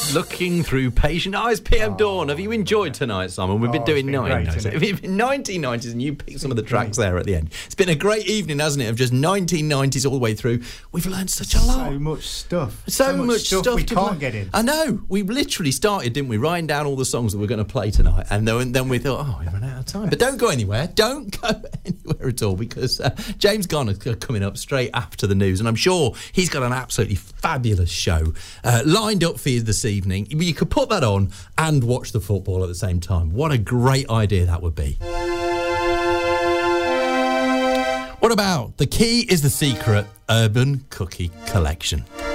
Looking through patient eyes, PM Dawn. Have you enjoyed tonight, Simon? We've been doing 1990s, and you picked some of the tracks there at the end. It's been a great evening, hasn't it? Of just 1990s all the way through. We've learned such a lot. So much stuff. So much stuff we can't get in. I know. We literally started, didn't we, writing down all the songs that we're going to play tonight, and then we thought, we've run out of time. But don't go anywhere. Don't go anywhere at all, because James Garner coming up straight after the news, and I'm sure he's got an absolutely fabulous show lined up for you this evening. You could put that on and watch the football at the same time. What a great idea that would be. What about The Key is the Secret Urban Cookie Collection?